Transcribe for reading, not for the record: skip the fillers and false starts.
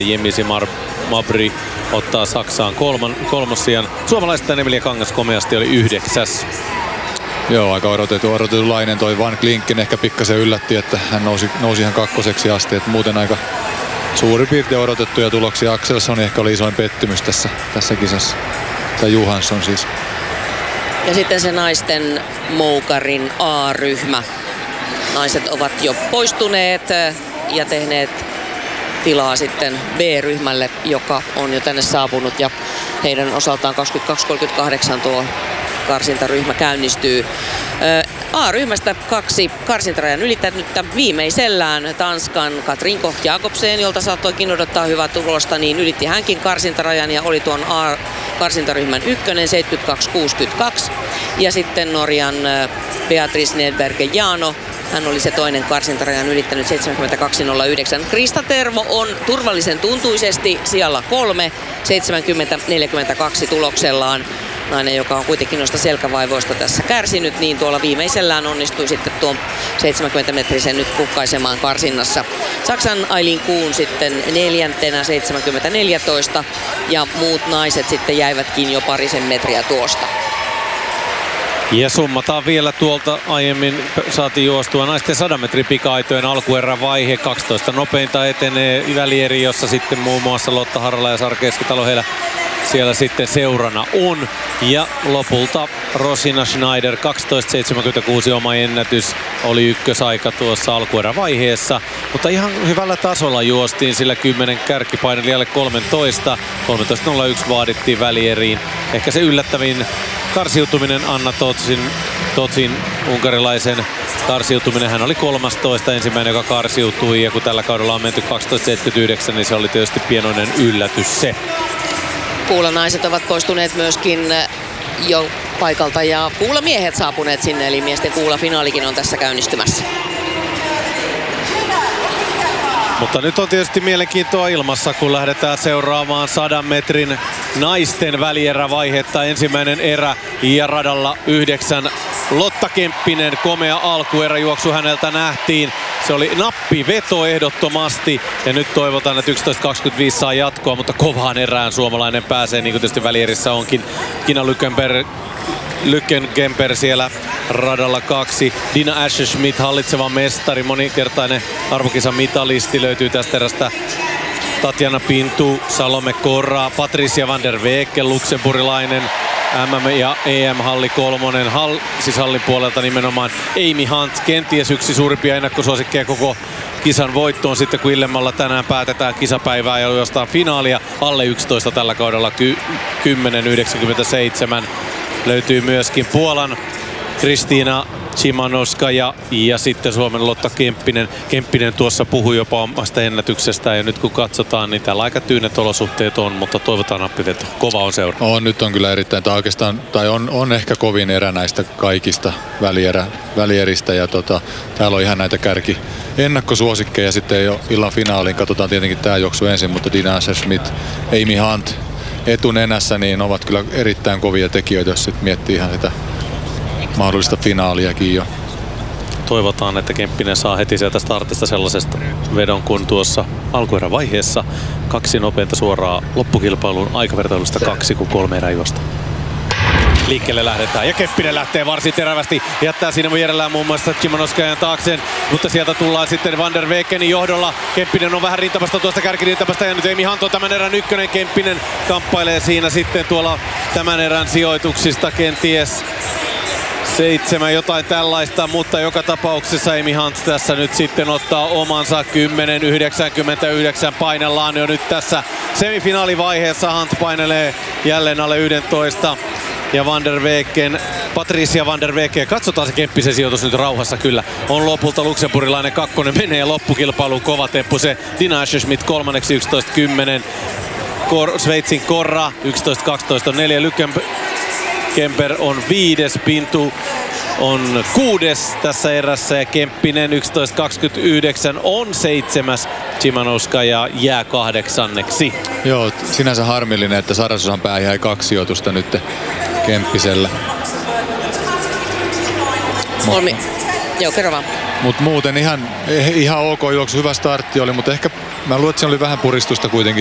Jemisi Mabry ottaa Saksaan kolmossijan. Suomalaista Emilia Kangas komeasti oli 9. Joo, aika odotetulainen toi Van Klinken ehkä pikkasen yllätti, että hän nousi ihan kakkoseksi asti. Että muuten aika suurin piirtein odotettuja tuloksia. Axelsson ehkä oli isoin pettymys tässä kisassa. Tai Johansson siis. Ja sitten se naisten moukarin A-ryhmä. Naiset ovat jo poistuneet ja tehneet tilaa sitten B-ryhmälle, joka on jo tänne saapunut. Ja heidän osaltaan 22:38 tuo karsintaryhmä käynnistyy. A-ryhmästä 2 karsintarajan ylittänyttä, viimeisellään Tanskan Katrin Koch-Jakobsen, jolta saattoikin odottaa hyvää tulosta, niin ylitti hänkin karsintarajan ja oli tuon A-karsintaryhmän ykkönen 72:62. Ja sitten Norjan Beatrice Nedberg-Jano, hän oli se toinen karsintarajan ylittänyt 72:09. Krista Tervo on turvallisen tuntuisesti sijalla 3, 70:42 tuloksellaan. Nainen, joka on kuitenkin noista selkävaivoista tässä kärsinyt, niin tuolla viimeisellään onnistui sitten tuon 70-metrisen nyt kukkaisemaan karsinnassa. Saksan Aileen Kuhn sitten 4. 70:14 ja muut naiset sitten jäivätkin jo parisen metriä tuosta. Ja summataan vielä tuolta aiemmin saatiin juostua naisten 100 metrin pika-aitojen alkuerän vaihe. 12 nopeinta etenee välieri, jossa sitten muun muassa Lotta Harala ja Sara Keskitalo heillä siellä sitten seurana on. Ja lopulta Rosina Schneider 12:76 oma ennätys oli ykkösaika tuossa alkuerän vaiheessa. Mutta ihan hyvällä tasolla juostiin, sillä 10 kärkipainelijalle 13. 13:01 vaadittiin välieriin. Ehkä se yllättävin karsiutuminen Anna Totsin unkarilaisen karsiutuminen. Hän oli 13. ensimmäinen, joka karsiutui. Ja kun tällä kaudella on menty 12:79, niin se oli tietysti pienoinen yllätys se. Kuulanaiset ovat poistuneet myöskin jo paikalta ja kuulamiehet saapuneet sinne, eli miesten kuulafinaalikin on tässä käynnistymässä. Mutta nyt on tietysti mielenkiintoa ilmassa, kun lähdetään seuraamaan 100 metrin naisten välierävaihetta. Ensimmäinen erä ja radalla 9. Lotta Kemppinen, komea alkueräjuoksu häneltä nähtiin. Se oli nappiveto ehdottomasti ja nyt toivotaan, että 11:25 saa jatkoa, mutta kovaan erään suomalainen pääsee, niin kuin tietysti välierissä onkin. Kina Lückenkämper siellä radalla 2. Dina Ascher-Schmidt, hallitseva mestari, monikertainen arvokisan mitalisti, löytyy tästä erästä. Tatjana Pintu, Salome Korra, Patricia van der Weken, luksemburilainen, MM- ja EM-halli 3, siis hallin puolelta nimenomaan Amy Hunt, kenties yksi suurimpia ennakkosuosikkeja koko kisan voittoon sitten, kun illemmalla tänään päätetään kisapäivää ja jostain finaalia. Alle 11 tällä kaudella 10:97. Löytyy myöskin Puolan Kristiina Szymanowska ja sitten Suomen Lotta Kemppinen. Kemppinen tuossa puhui jopa omasta ennätyksestä ja nyt kun katsotaan, niin täällä aika tyynet olosuhteet on, mutta toivotaan nappiveto. Kova on seura. Nyt on kyllä erittäin, tai on ehkä kovin erä näistä kaikista välieristä ja täällä on ihan näitä kärki ennakkosuosikkeja sitten jo illan finaaliin. Katsotaan tietenkin tää juoksu ensin, mutta Dina Ascher-Schmidt, Amy Hunt etunenässä niin ovat kyllä erittäin kovia tekijöitä, jos sitten miettii ihan sitä mahdollista finaaliakin jo. Toivotaan, että Kemppinen saa heti sieltä startista sellaisesta vedon kuin tuossa alkuerän vaiheessa. 2 nopeinta suoraa loppukilpailun aikavertailusta 2, kun 3 erää juosta. Liikkeelle lähdetään ja Kemppinen lähtee varsin terävästi. Jättää siinä vierellään muun muassa Szymanowskajan taakseen, mutta sieltä tullaan sitten Van der Wekenin johdolla. Kemppinen on vähän rintamasta tuosta kärkirintamasta ja nyt Amy Hunt on tämän erän ykkönen. Kemppinen kamppailee siinä sitten tuolla tämän erän sijoituksista kenties 7 jotain tällaista, mutta joka tapauksessa Amy Hunt tässä nyt sitten ottaa omansa 10:99 painellaan jo nyt tässä semifinaalivaiheessa. Hunt painelee jälleen alle 11 ja Van der Weken, Patricia van der Weken, katsotaan se Kemppisen sijoitus nyt rauhassa kyllä. On lopulta luksemburilainen 2, menee loppukilpailuun kova temppu se Dina Ascher-Schmidt 3. 11:10. Sveitsin Korra 11:12 4. Kemper on 5. Pintu on 6. tässä erässä ja Kemppinen 11:29 on 7. Szymanowska ja jää 8. Joo, sinänsä harmillinen, että Sarasosan pää jäi 2 sijoitusta nyt Kemppisellä. Joo, kerro vaan. Mutta muuten ihan ok juoksu, hyvä startti oli, mutta ehkä mä luulen, että siinä oli vähän puristusta kuitenkin